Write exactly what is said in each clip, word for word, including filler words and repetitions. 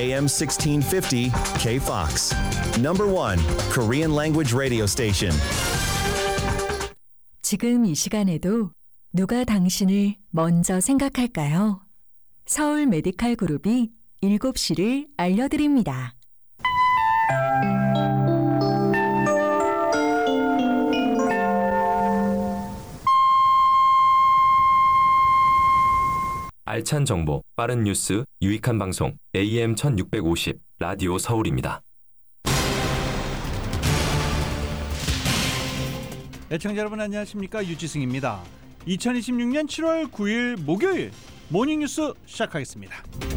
에이엠 sixteen fifty K-Fox. Number one Korean language radio station. 지금 이 시간에도 누가 당신을 먼저 생각할까요? 서울 메디칼 그룹이 일곱 시를 알려드립니다. 알찬 정보, 빠른 뉴스, 유익한 방송, 에이엠 천육백오십, 라디오 서울입니다. 애청자 여러분 안녕하십니까? 유지승입니다. 이천이십육 년 칠월 구일 목요일 모닝뉴스 시작하겠습니다.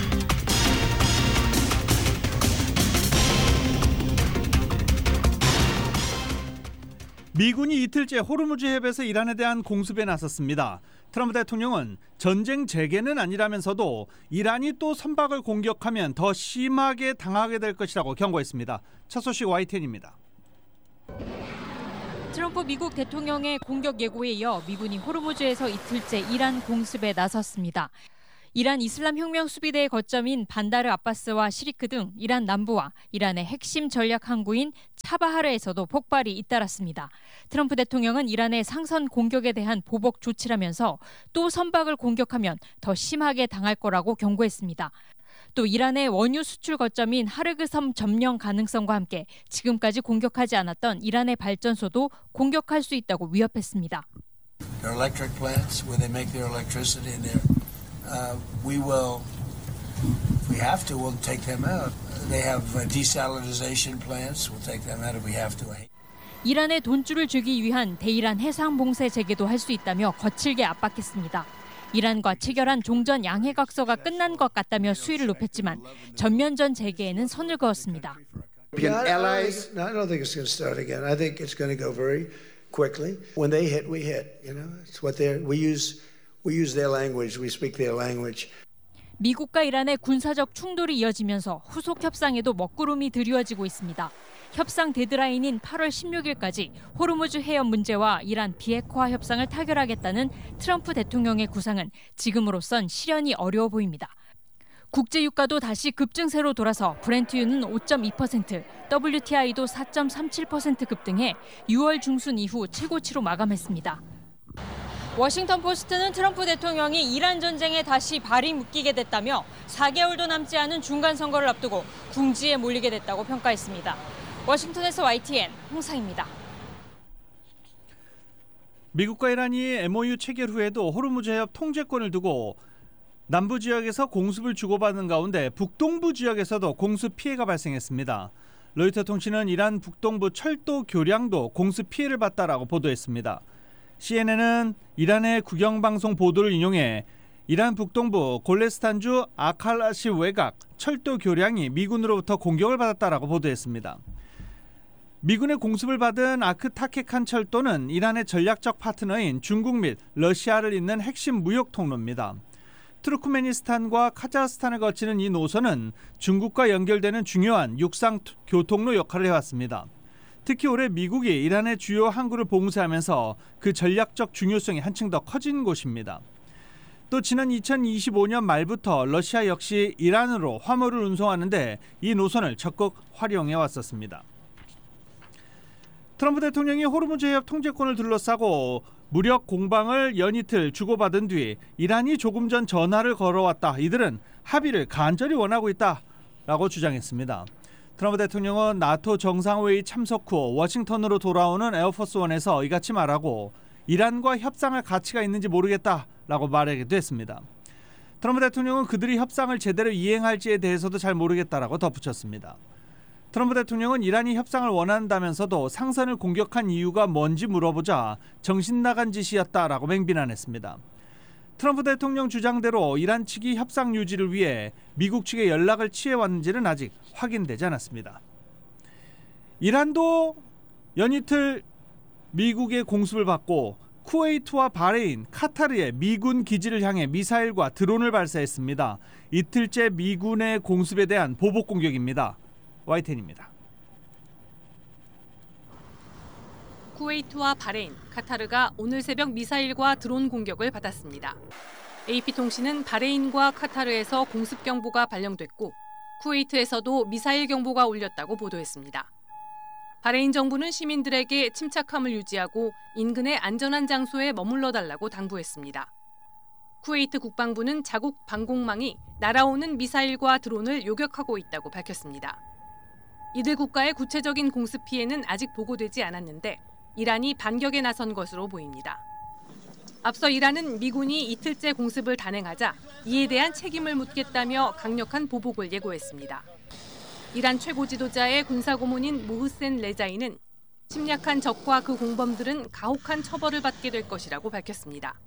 미군이 이틀째 호르무즈 해협에서 이란에 대한 공습에 나섰습니다. 트럼프 대통령은 전쟁 재개는 아니라면서도 이란이 또 선박을 공격하면 더 심하게 당하게 될 것이라고 경고했습니다. 첫 소식 와이티엔입니다. 트럼프 미국 대통령의 공격 예고에 이어 미군이 호르무즈에서 이틀째 이란 공습에 나섰습니다. 이란 이슬람 혁명 수비대의 거점인 반다르 아바스와 시리크 등 이란 남부와 이란의 핵심 전략 항구인 차바하르에서도 폭발이 잇따랐습니다. 트럼프 대통령은 이란의 상선 공격에 대한 보복 조치라면서 또 선박을 공격하면 더 심하게 당할 거라고 경고했습니다. 또 이란의 원유 수출 거점인 하르그 섬 점령 가능성과 함께 지금까지 공격하지 않았던 이란의 발전소도 공격할 수 있다고 위협했습니다. Their electric plants where they make their electricity in there. Uh, we will, if we have to, we'll take them out. They have uh, desalinization plants. We'll take them out if we have to. 이란에 돈줄을 주기 위한 대이란 해상 봉쇄 재개도 할 수 있다며 거칠게 압박했습니다. 이란과 체결한 종전 양해각서가 끝난 것 같다며 수위를 높였지만 전면전 재개에는 선을 그었습니다. Allies? No, I don't think it's going to start again. I think it's going to go very quickly. When they hit, we hit. You know, it's what they we use. We use their language. We speak their language. 미국과 이란의 군사적 충돌이 이어지면서 후속 협상에도 먹구름이 드리워지고 있습니다. 협상 데드라인인 팔월 십육일까지 호르무즈 해협 문제와 이란 비핵화 협상을 타결하겠다는 트럼프 대통령의 구상은 지금으로선 실현이 어려워 보입니다. 국제 유가도 다시 급증세로 돌아서 브렌트유는 오 점 이 퍼센트, 더블유티아이도 사 점 삼칠 퍼센트 급등해 유월 중순 이후 최고치로 마감했습니다. 워싱턴 포스트는 트럼프 대통령이 이란 전쟁에 다시 발이 묶이게 됐다며 사 개월도 남지 않은 중간 선거를 앞두고 궁지에 몰리게 됐다고 평가했습니다. 워싱턴에서 와이티엔 홍상입니다. 미국과 이란이 엠오유 체결 후에도 호르무즈 해협 통제권을 두고 남부 지역에서 공습을 주고받는 가운데 북동부 지역에서도 공습 피해가 발생했습니다. 로이터 통신은 이란 북동부 철도 교량도 공습 피해를 봤다라고 보도했습니다. 씨엔엔은 이란의 국영방송 보도를 인용해 이란 북동부 골레스탄주 아칼라시 외곽 철도 교량이 미군으로부터 공격을 받았다라고 보도했습니다. 미군의 공습을 받은 아크타케칸 철도는 이란의 전략적 파트너인 중국 및 러시아를 잇는 핵심 무역 통로입니다. 투르크메니스탄과 카자흐스탄을 거치는 이 노선은 중국과 연결되는 중요한 육상 교통로 역할을 해왔습니다. 특히 올해 미국이 이란의 주요 항구를 봉쇄하면서 그 전략적 중요성이 한층 더 커진 곳입니다. 또 지난 이천이십오년 말부터 러시아 역시 이란으로 화물을 운송하는데 이 노선을 적극 활용해 왔었습니다. 트럼프 대통령이 호르무즈 해협 통제권을 둘러싸고 무력 공방을 연이틀 주고받은 뒤 이란이 조금 전 전화를 걸어왔다. 이들은 합의를 간절히 원하고 있다라고 주장했습니다. 트럼프 대통령은 나토 정상회의 참석 후 워싱턴으로 돌아오는 에어포스원에서 이같이 말하고 이란과 협상할 가치가 있는지 모르겠다라고 말하기도 했습니다. 트럼프 대통령은 그들이 협상을 제대로 이행할지에 대해서도 잘 모르겠다라고 덧붙였습니다. 트럼프 대통령은 이란이 협상을 원한다면서도 상선을 공격한 이유가 뭔지 물어보자 정신 나간 짓이었다라고 맹비난했습니다. 트럼프 대통령 주장대로 이란 측이 협상 유지를 위해 미국 측에 연락을 취해왔는지는 아직 확인되지 않았습니다. 이란도 연이틀 미국의 공습을 받고 쿠웨이트와 바레인, 카타르의 미군 기지를 향해 미사일과 드론을 발사했습니다. 이틀째 미군의 공습에 대한 보복 공격입니다. 와이텐입니다. 쿠웨이트와 바레인, 카타르가 오늘 새벽 미사일과 드론 공격을 받았습니다. 에이피통신은 바레인과 카타르에서 공습 경보가 발령됐고 쿠웨이트에서도 미사일 경보가 울렸다고 보도했습니다. 바레인 정부는 시민들에게 침착함을 유지하고 인근의 안전한 장소에 머물러 달라고 당부했습니다. 쿠웨이트 국방부는 자국 방공망이 날아오는 미사일과 드론을 요격하고 있다고 밝혔습니다. 이들 국가의 구체적인 공습 피해는 아직 보고되지 않았는데 이란이 반격에 나선 것으로 보입니다. 앞서 이란은 미군이 이틀째 공습을 단행하자 이에 대한 책임을 묻겠다며 강력한 보복을 예고했습니다. 이란 최고 지도자의 군사고문인 모흐센 레자이는 침략한 적과 그 공범들은 가혹한 처벌을 받게 될 것이라고 밝혔습니다.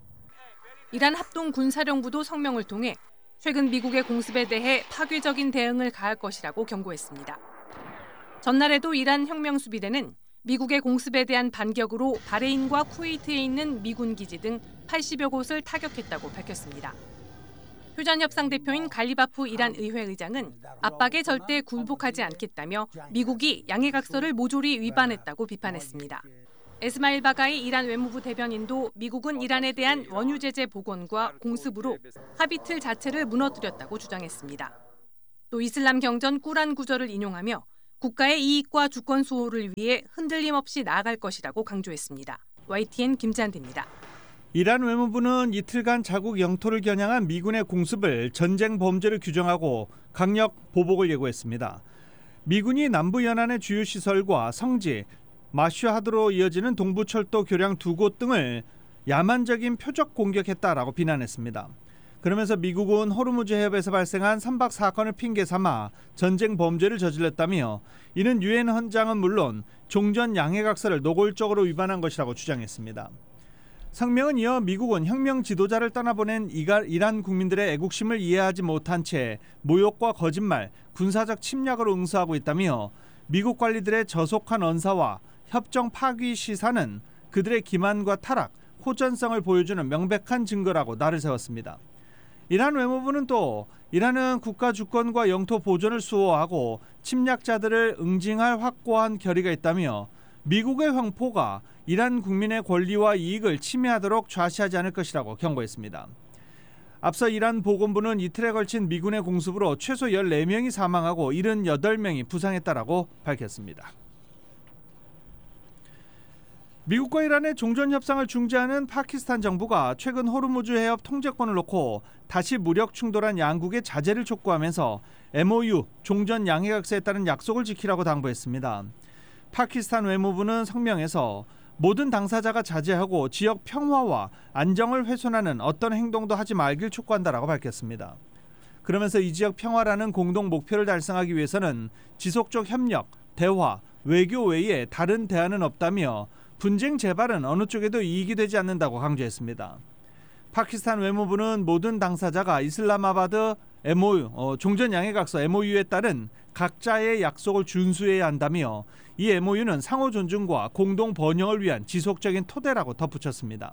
이란 합동군사령부도 성명을 통해 최근 미국의 공습에 대해 파괴적인 대응을 가할 것이라고 경고했습니다. 전날에도 이란 혁명수비대는 미국의 공습에 대한 반격으로 바레인과 쿠웨이트에 있는 미군 기지 등 팔십여 곳을 타격했다고 밝혔습니다. 휴전협상 대표인 갈리바프 이란 의회 의장은 압박에 절대 굴복하지 않겠다며 미국이 양해각서를 모조리 위반했다고 비판했습니다. 에스마일 바가이 이란 외무부 대변인도 미국은 이란에 대한 원유 제재 복원과 공습으로 합의 틀 자체를 무너뜨렸다고 주장했습니다. 또 이슬람 경전 꾸란 구절을 인용하며 국가의 이익과 주권 수호를 위해 흔들림 없이 나아갈 것이라고 강조했습니다. 와이티엔 김지한입니다. 이란 외무부는 이틀간 자국 영토를 겨냥한 미군의 공습을 전쟁 범죄를 규정하고 강력 보복을 예고했습니다. 미군이 남부 연안의 주요 시설과 성지, 마슈하드로 이어지는 동부철도 교량 두 곳 등을 야만적인 표적 공격했다라고 비난했습니다. 그러면서 미국은 호르무즈 해협에서 발생한 선박 사건을 핑계 삼아 전쟁 범죄를 저질렀다며 이는 유엔 헌장은 물론 종전 양해각서를 노골적으로 위반한 것이라고 주장했습니다. 성명은 이어 미국은 혁명 지도자를 떠나보낸 이란 국민들의 애국심을 이해하지 못한 채 모욕과 거짓말, 군사적 침략으로 응수하고 있다며 미국 관리들의 저속한 언사와 협정 파기 시사는 그들의 기만과 타락, 호전성을 보여주는 명백한 증거라고 날을 세웠습니다. 이란 외무부는 또 이란은 국가 주권과 영토 보존을 수호하고 침략자들을 응징할 확고한 결의가 있다며 미국의 횡포가 이란 국민의 권리와 이익을 침해하도록 좌시하지 않을 것이라고 경고했습니다. 앞서 이란 보건부는 이틀에 걸친 미군의 공습으로 최소 열네 명이 사망하고 칠십팔 명이 부상했다라고 밝혔습니다. 미국과 이란의 종전협상을 중재하는 파키스탄 정부가 최근 호르무즈 해협 통제권을 놓고 다시 무력 충돌한 양국의 자제를 촉구하면서 엠오유 종전 양해각서에 따른 약속을 지키라고 당부했습니다. 파키스탄 외무부는 성명에서 모든 당사자가 자제하고 지역 평화와 안정을 훼손하는 어떤 행동도 하지 말길 촉구한다라고 밝혔습니다. 그러면서 이 지역 평화라는 공동 목표를 달성하기 위해서는 지속적 협력, 대화, 외교 외에 다른 대안은 없다며 분쟁 재발은 어느 쪽에도 이익이 되지 않는다고 강조했습니다. 파키스탄 외무부는 모든 당사자가 이슬라마바드 엠오유, 어, 종전양해각서 엠오유에 따른 각자의 약속을 준수해야 한다며 이 엠오유는 상호 존중과 공동 번영을 위한 지속적인 토대라고 덧붙였습니다.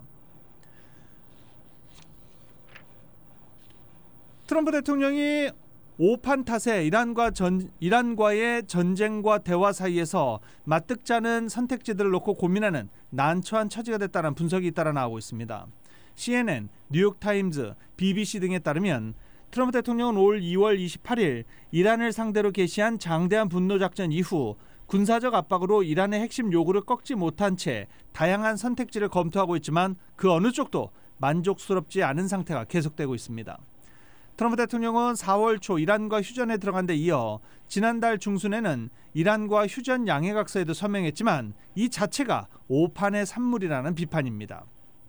트럼프 대통령이 오판 탓에 이란과 전, 이란과의 전쟁과 대화 사이에서 맞득자는 선택지들을 놓고 고민하는 난처한 처지가 됐다는 분석이 잇따라 나오고 있습니다. 씨엔엔, 뉴욕타임즈, 비비씨 등에 따르면 트럼프 대통령은 올 이월 이십팔일 이란을 상대로 개시한 장대한 분노작전 이후 군사적 압박으로 이란의 핵심 요구를 꺾지 못한 채 다양한 선택지를 검토하고 있지만 그 어느 쪽도 만족스럽지 않은 상태가 계속되고 있습니다. 트럼프 대통령은 사월 초 이란과 휴전에 들어간 데 이어 지난달 중순에는 이란과 휴전 양해각서에도 서명했지만 이 자체가 오판의 산물이라는 비판입니다.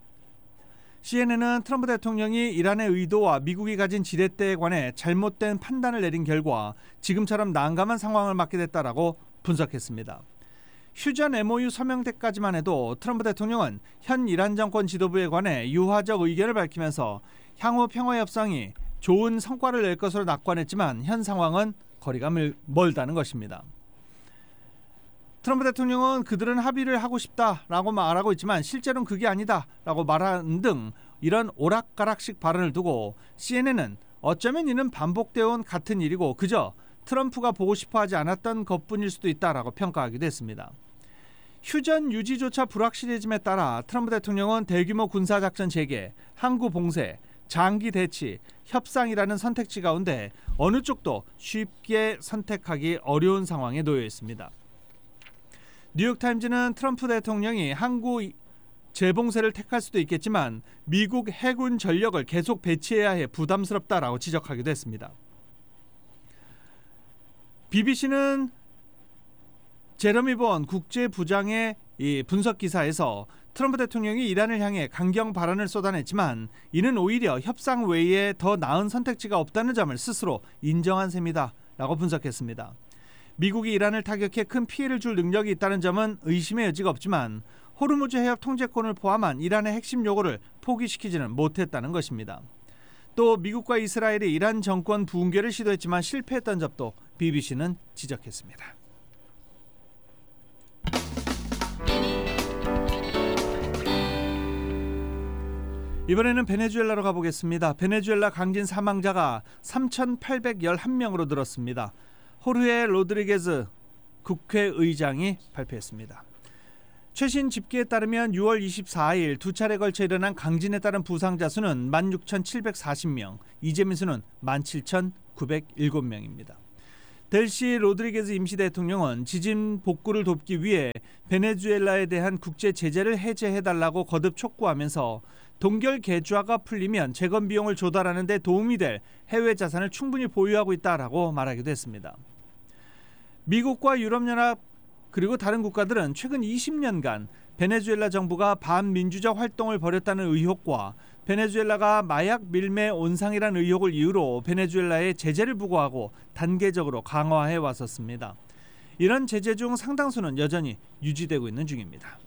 씨엔엔은 트럼프 대통령이 이란의 의도와 미국이 가진 지렛대에 관해 잘못된 판단을 내린 결과 지금처럼 난감한 상황을 맞게 됐다라고 분석했습니다. 휴전 엠오유 서명 때까지만 해도 트럼프 대통령은 현 이란 정권 지도부에 관해 유화적 의견을 밝히면서 향후 평화협상이 좋은 성과를 낼 것으로 낙관했지만 현 상황은 거리가 멀다는 것입니다. 트럼프 대통령은 그들은 합의를 하고 싶다라고 말하고 있지만 실제로는 그게 아니다라고 말하는 등 이런 오락가락식 발언을 두고 씨엔엔은 어쩌면 이는 반복되어 온 같은 일이고 그저 트럼프가 보고 싶어하지 않았던 것뿐일 수도 있다라고 평가하기도 했습니다. 휴전 유지조차 불확실해짐에 따라 트럼프 대통령은 대규모 군사작전 재개, 항구 봉쇄, 장기 대치, 협상이라는 선택지 가운데 어느 쪽도 쉽게 선택하기 어려운 상황에 놓여 있습니다. 뉴욕타임즈는 트럼프 대통령이 항구 재봉쇄를 택할 수도 있겠지만 미국 해군 전력을 계속 배치해야 해 부담스럽다라고 지적하기도 했습니다. 비비씨는 제러미 본 국제부장의 이 분석 기사에서 트럼프 대통령이 이란을 향해 강경 발언을 쏟아냈지만 이는 오히려 협상 외에 더 나은 선택지가 없다는 점을 스스로 인정한 셈이다 라고 분석했습니다. 미국이 이란을 타격해 큰 피해를 줄 능력이 있다는 점은 의심의 여지가 없지만 호르무즈 해협 통제권을 포함한 이란의 핵심 요구를 포기시키지는 못했다는 것입니다. 또 미국과 이스라엘이 이란 정권 붕괴를 시도했지만 실패했던 점도 비비씨는 지적했습니다. 이번에는 베네수엘라로 가보겠습니다. 베네수엘라 강진 사망자가 삼천팔백일 명으로 늘었습니다. 호르헤 로드리게즈 국회의장이 발표했습니다. 최신 집계에 따르면 유월 이십사일 두 차례 걸쳐 일어난 강진에 따른 부상자 수는 만 육천칠백사십 명, 이재민 수는 만 칠천구백칠 명입니다. 델시 로드리게즈 임시 대통령은 지진 복구를 돕기 위해 베네수엘라에 대한 국제 제재를 해제해달라고 거듭 촉구하면서 동결 계좌가 풀리면 재건 비용을 조달하는 데 도움이 될 해외 자산을 충분히 보유하고 있다라고 말하기도 했습니다. 미국과 유럽연합 그리고 다른 국가들은 최근 이십 년간 베네수엘라 정부가 반민주적 활동을 벌였다는 의혹과 베네수엘라가 마약 밀매 온상이라는 의혹을 이유로 베네수엘라에 제재를 부과하고 단계적으로 강화해 왔었습니다. 이런 제재 중 상당수는 여전히 유지되고 있는 중입니다.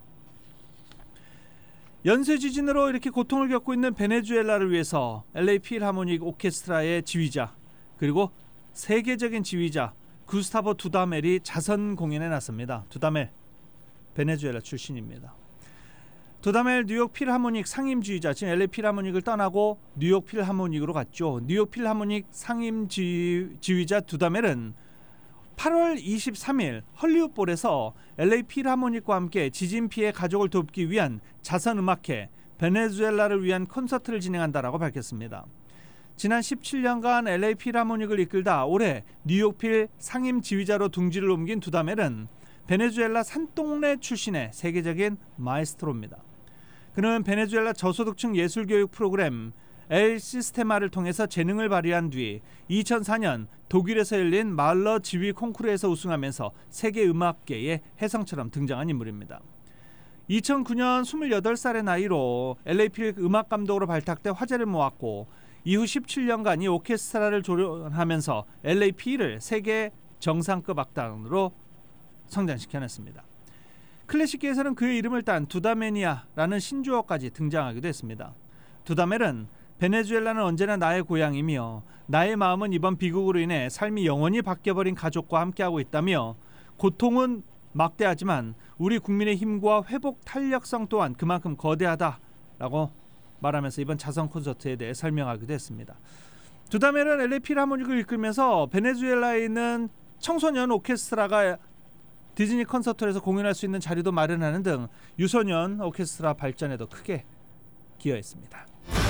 연쇄 지진으로 이렇게 고통을 겪고 있는 베네수엘라를 위해서 엘에이 필하모닉 오케스트라의 지휘자 그리고 세계적인 지휘자 구스타보 두다멜이 자선 공연에 났습니다. 두다멜 베네수엘라 출신입니다. 두다멜 뉴욕 필하모닉 상임 지휘자, 지금 엘에이 필하모닉을 떠나고 뉴욕 필하모닉으로 갔죠. 뉴욕 필하모닉 상임 지휘, 지휘자 두다멜은 팔월 이십삼일 헐리우드볼에서 엘에이 필하모닉과 함께 지진 피해 가족을 돕기 위한 자선음악회 베네수엘라를 위한 콘서트를 진행한다라고 밝혔습니다. 지난 십칠 년간 엘에이 필하모닉을 이끌다 올해 뉴욕필 상임 지휘자로 둥지를 옮긴 두다멜은 베네수엘라 산동네 출신의 세계적인 마에스트로입니다. 그는 베네수엘라 저소득층 예술교육 프로그램 엘 시스테마를 통해서 재능을 발휘한 뒤 이천사년 독일에서 열린 말러 지휘 콩쿠르에서 우승하면서 세계 음악계의 혜성처럼 등장한 인물입니다. 이천구년 스물여덟 살의 나이로 엘에이 필 음악 감독으로 발탁돼 화제를 모았고 이후 십칠 년간 이 오케스트라를 조련하면서 엘에이 필을 세계 정상급 악단으로 성장시켜냈습니다. 클래식계에서는 그의 이름을 딴 두다메니아라는 신조어까지 등장하기도 했습니다. 두다멜은 베네수엘라는 언제나 나의 고향이며 나의 마음은 이번 비극으로 인해 삶이 영원히 바뀌어버린 가족과 함께하고 있다며 고통은 막대하지만 우리 국민의 힘과 회복 탄력성 또한 그만큼 거대하다라고 말하면서 이번 자선 콘서트에 대해 설명하기도 했습니다. 두다멜은 엘에이 필하모닉을 이끌면서 베네수엘라에 있는 청소년 오케스트라가 디즈니 콘서트에서 공연할 수 있는 자리도 마련하는 등 유소년 오케스트라 발전에도 크게 기여했습니다.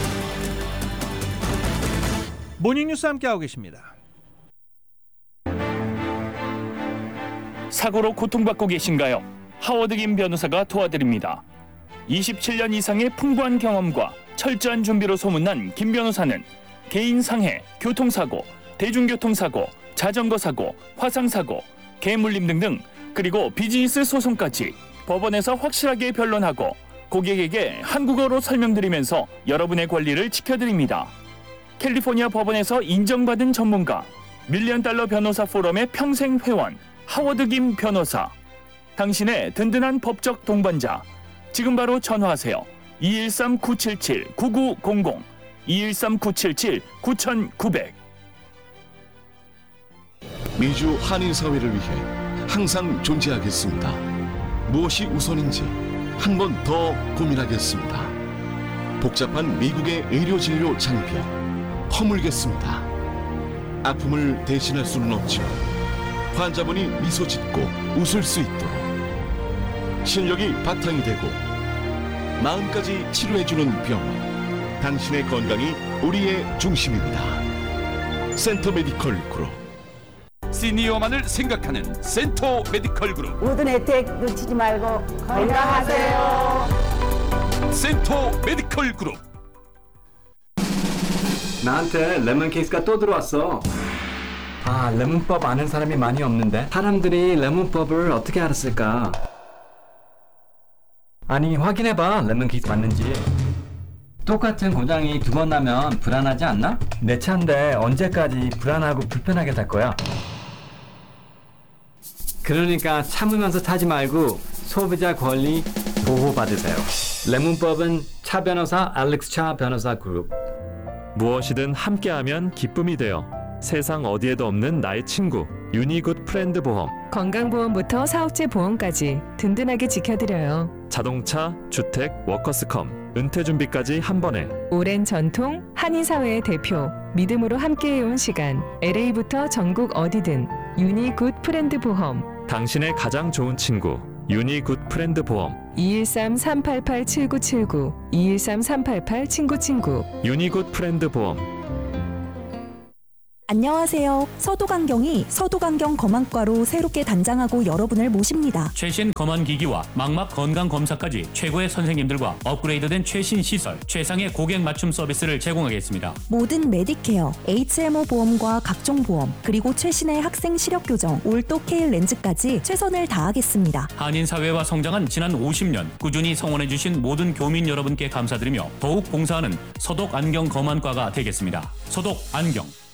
모닝뉴스 함께하고 계십니다. 사고로 고통받고 계신가요? 하워드 김 변호사가 도와드립니다. 이십칠 년 이상의 풍부한 경험과 철저한 준비로 소문난 김 변호사는 개인 상해, 교통사고, 대중교통사고, 자전거 사고, 화상사고, 개물림 등등 그리고 비즈니스 소송까지 법원에서 확실하게 변론하고 고객에게 한국어로 설명드리면서 여러분의 권리를 지켜드립니다. 캘리포니아 법원에서 인정받은 전문가, 밀리언 달러 변호사 포럼의 평생 회원, 하워드 김 변호사. 당신의 든든한 법적 동반자. 지금 바로 전화하세요. 이일삼 구칠칠 구구공공, 이일삼 구칠칠 구구공공. 미주 한인사회를 위해 항상 존재하겠습니다. 무엇이 우선인지 한 번 더 고민하겠습니다. 복잡한 미국의 의료진료 장비 허물겠습니다. 아픔을 대신할 수는 없지만 환자분이 미소 짓고 웃을 수 있도록 실력이 바탕이 되고 마음까지 치료해주는 병원 당신의 건강이 우리의 중심입니다. 센터 메디컬 그룹. 시니어만을 생각하는 센터 메디컬 그룹. 모든 혜택 놓치지 말고 건강하세요. 센터 메디컬 그룹. 나한테 레몬 케이스가 또 들어왔어. 아, 레몬법 아는 사람이 많이 없는데 사람들이 레몬법을 어떻게 알았을까? 아니, 확인해봐. 레몬 케이스 맞는지. 똑같은 고장이 두 번 나면 불안하지 않나? 내 차인데 언제까지 불안하고 불편하게 탈 거야? 그러니까 참으면서 타지 말고 소비자 권리 보호받으세요. 레몬법은 차 변호사 알렉스 차 변호사 그룹. 무엇이든 함께하면 기쁨이 되어 세상 어디에도 없는 나의 친구 유니굿 프렌드 보험. 건강보험부터 사업체 보험까지 든든하게 지켜드려요. 자동차, 주택, 워커스컴, 은퇴준비까지 한 번에. 오랜 전통, 한인사회의 대표, 믿음으로 함께해온 시간. 엘에이부터 전국 어디든 유니굿 프렌드 보험. 당신의 가장 좋은 친구 유니굿 프렌드 보험. 이일삼 삼팔팔 칠구칠구 이일삼 삼팔팔 친구친구 유니굿 프렌드 보험. 안녕하세요. 서도강경이 서도강경 검안과로 새롭게 단장하고 여러분을 모십니다. 최신 검안기기와 망막 건강검사까지 최고의 선생님들과 업그레이드된 최신 시설, 최상의 고객 맞춤 서비스를 제공하겠습니다. 모든 메디케어, 에이치엠오 보험과 각종 보험, 그리고 최신의 학생 시력 교정, 올도 케일 렌즈까지 최선을 다하겠습니다. 한인사회와 성장한 지난 오십 년 꾸준히 성원해주신 모든 교민 여러분께 감사드리며 더욱 봉사하는 서독안경 검안과가 되겠습니다. 서독안경.